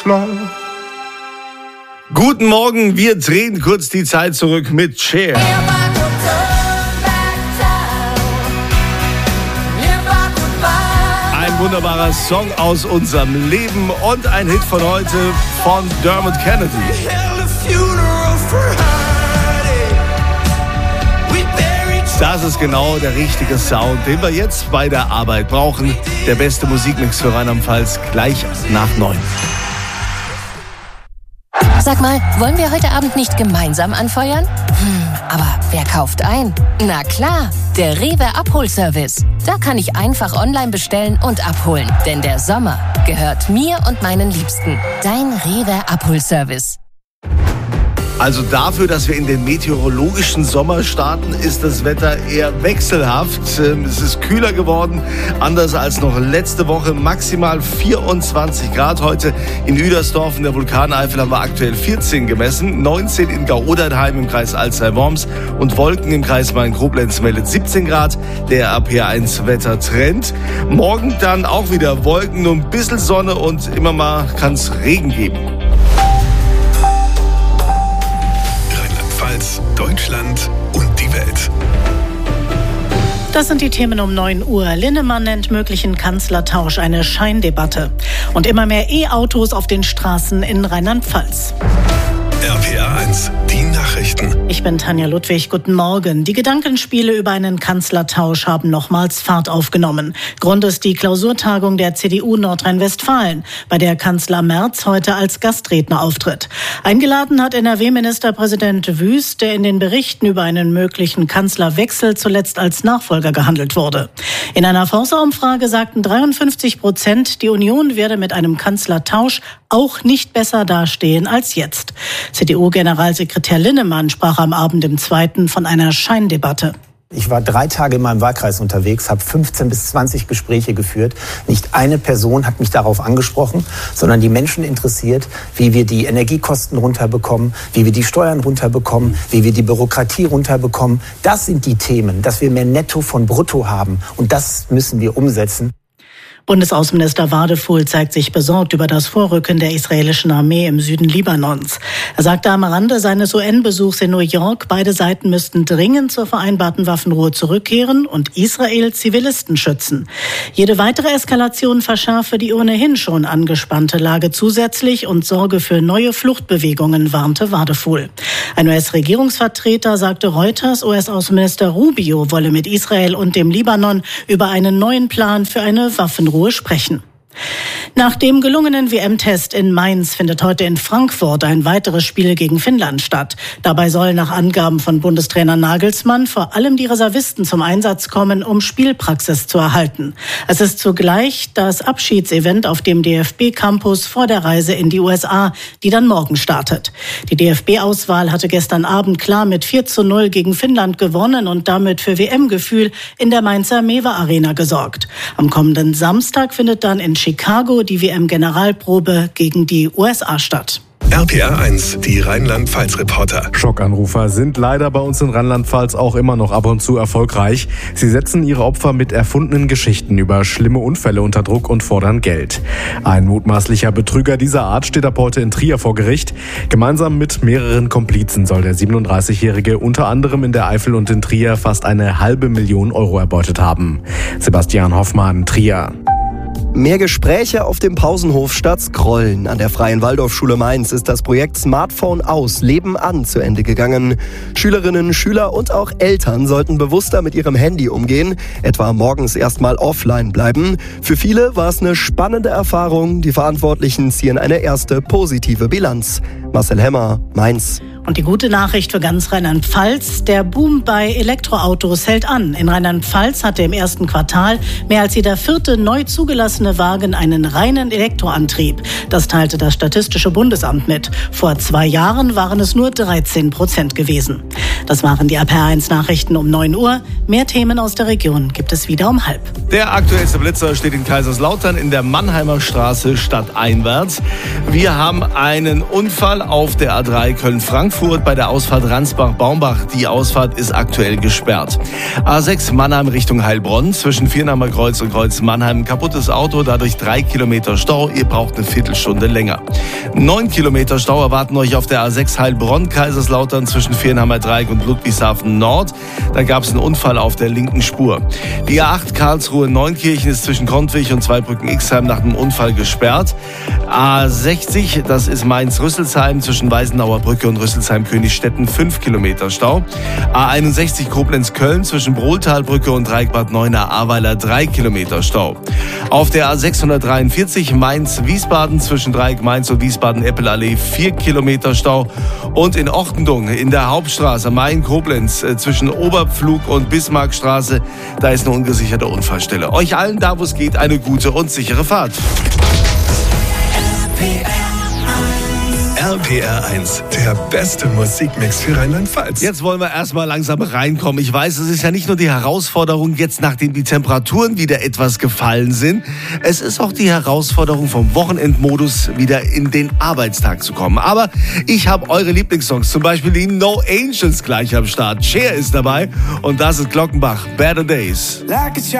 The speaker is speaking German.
Guten Morgen, wir drehen kurz die Zeit zurück mit Cher. Ein wunderbarer Song aus unserem Leben und ein Hit von heute von Dermot Kennedy. Das ist genau der richtige Sound, den wir jetzt bei der Arbeit brauchen. Der beste Musikmix für Rheinland-Pfalz gleich nach 9. Sag mal, wollen wir heute Abend nicht gemeinsam anfeuern? Aber wer kauft ein? Na klar, der Rewe Abholservice. Da kann ich einfach online bestellen und abholen. Denn der Sommer gehört mir und meinen Liebsten. Dein Rewe Abholservice. Also dafür, dass wir in den meteorologischen Sommer starten, ist das Wetter eher wechselhaft. Es ist kühler geworden, anders als noch letzte Woche. Maximal 24 Grad heute in Uedersdorf in der Vulkaneifel haben wir aktuell 14 gemessen. 19 in Gau-Odertheim im Kreis Alzey-Worms und Wolken im Kreis Main-Koblenz meldet 17 Grad. Der AP1-Wettertrend. Morgen dann auch wieder Wolken, nur ein bisschen Sonne und immer mal kann es Regen geben. Deutschland und die Welt. Das sind die Themen um 9 Uhr. Linnemann nennt möglichen Kanzlertausch eine Scheindebatte. Und immer mehr E-Autos auf den Straßen in Rheinland-Pfalz. RPA 1, die Nachrichten. Ich bin Tanja Ludwig, guten Morgen. Die Gedankenspiele über einen Kanzlertausch haben nochmals Fahrt aufgenommen. Grund ist die Klausurtagung der CDU Nordrhein-Westfalen, bei der Kanzler Merz heute als Gastredner auftritt. Eingeladen hat NRW-Ministerpräsident Wüst, der in den Berichten über einen möglichen Kanzlerwechsel zuletzt als Nachfolger gehandelt wurde. In einer Forsa-Umfrage sagten 53%, die Union werde mit einem Kanzlertausch auch nicht besser dastehen als jetzt. CDU-Generalsekretär Linnemann sprach am Abend im 2. von einer Scheindebatte. Ich war 3 Tage in meinem Wahlkreis unterwegs, habe 15 bis 20 Gespräche geführt. Nicht eine Person hat mich darauf angesprochen, sondern die Menschen interessiert, wie wir die Energiekosten runterbekommen, wie wir die Steuern runterbekommen, wie wir die Bürokratie runterbekommen. Das sind die Themen, dass wir mehr Netto von Brutto haben. Und das müssen wir umsetzen. Bundesaußenminister Wadefuhl zeigt sich besorgt über das Vorrücken der israelischen Armee im Süden Libanons. Er sagte am Rande seines UN-Besuchs in New York, beide Seiten müssten dringend zur vereinbarten Waffenruhe zurückkehren und Israel Zivilisten schützen. Jede weitere Eskalation verschärfe die ohnehin schon angespannte Lage zusätzlich und sorge für neue Fluchtbewegungen, warnte Wadefuhl. Ein US-Regierungsvertreter sagte Reuters, US-Außenminister Rubio wolle mit Israel und dem Libanon über einen neuen Plan für eine Waffenruhe sprechen. Nach dem gelungenen WM-Test in Mainz findet heute in Frankfurt ein weiteres Spiel gegen Finnland statt. Dabei sollen nach Angaben von Bundestrainer Nagelsmann vor allem die Reservisten zum Einsatz kommen, um Spielpraxis zu erhalten. Es ist zugleich das Abschiedsevent auf dem DFB-Campus vor der Reise in die USA, die dann morgen startet. Die DFB-Auswahl hatte gestern Abend klar mit 4:0 gegen Finnland gewonnen und damit für WM-Gefühl in der Mainzer Mewa Arena gesorgt. Am kommenden Samstag findet dann in Chicago die WM-Generalprobe gegen die USA statt. RPA 1, die Rheinland-Pfalz-Reporter. Schockanrufer sind leider bei uns in Rheinland-Pfalz auch immer noch ab und zu erfolgreich. Sie setzen ihre Opfer mit erfundenen Geschichten über schlimme Unfälle unter Druck und fordern Geld. Ein mutmaßlicher Betrüger dieser Art steht ab heute in Trier vor Gericht. Gemeinsam mit mehreren Komplizen soll der 37-Jährige unter anderem in der Eifel und in Trier fast 500.000 Euro erbeutet haben. Sebastian Hoffmann, Trier. Mehr Gespräche auf dem Pausenhof statt Scrollen. An der Freien Waldorfschule Mainz ist das Projekt Smartphone aus, Leben an zu Ende gegangen. Schülerinnen, Schüler und auch Eltern sollten bewusster mit ihrem Handy umgehen, etwa morgens erstmal offline bleiben. Für viele war es eine spannende Erfahrung. Die Verantwortlichen ziehen eine erste positive Bilanz. Marcel Hemmer, Mainz. Und die gute Nachricht für ganz Rheinland-Pfalz, der Boom bei Elektroautos hält an. In Rheinland-Pfalz hatte im ersten Quartal mehr als jeder 4. neu zugelassene Wagen einen reinen Elektroantrieb. Das teilte das Statistische Bundesamt mit. Vor 2 Jahren waren es nur 13% gewesen. Das waren die RPR1 Nachrichten um 9 Uhr. Mehr Themen aus der Region gibt es wieder um 12:30. Der aktuellste Blitzer steht in Kaiserslautern in der Mannheimer Straße stadteinwärts. Wir haben einen Unfall auf der A3 Köln-Frankfurt bei der Ausfahrt Ransbach-Baumbach. Die Ausfahrt ist aktuell gesperrt. A6 Mannheim Richtung Heilbronn zwischen Viernheimer Kreuz und Kreuz Mannheim. Kaputtes Auto, dadurch 3 Kilometer Stau. Ihr braucht eine Viertelstunde länger. 9 Kilometer Stau erwarten euch auf der A6 Heilbronn-Kaiserslautern zwischen Viernheimer Dreieck und Ludwigshafen Nord. Da gab es einen Unfall auf der linken Spur. Die A8 Karlsruhe-Neunkirchen ist zwischen Kontwig und Zweibrücken-Ixheim nach einem Unfall gesperrt. A60, das ist Mainz-Rüsselsheim zwischen Weißenauer Brücke und Rüsselsheim-Königstetten, 5 Kilometer Stau. A61 Koblenz-Köln zwischen Brohltalbrücke und Dreieck Bad Neuenahr-Ahrweiler, 3 Kilometer Stau. Auf der A643 Mainz-Wiesbaden zwischen Dreieck Mainz und Wiesbaden-Eppelallee, 4 Kilometer Stau. Und in Ortendung in der Hauptstraße Main-Koblenz zwischen Oberpflug und Bismarckstraße, da ist eine ungesicherte Unfallstelle. Euch allen da, wo es geht, eine gute und sichere Fahrt. RPR1, der beste Musikmix für Rheinland-Pfalz. Jetzt wollen wir erstmal langsam reinkommen. Ich weiß, es ist ja nicht nur die Herausforderung, jetzt nachdem die Temperaturen wieder etwas gefallen sind. Es ist auch die Herausforderung, vom Wochenendmodus wieder in den Arbeitstag zu kommen. Aber ich habe eure Lieblingssongs, zum Beispiel die No Angels gleich am Start. Cher ist dabei und das ist Glockenbach, Better Days.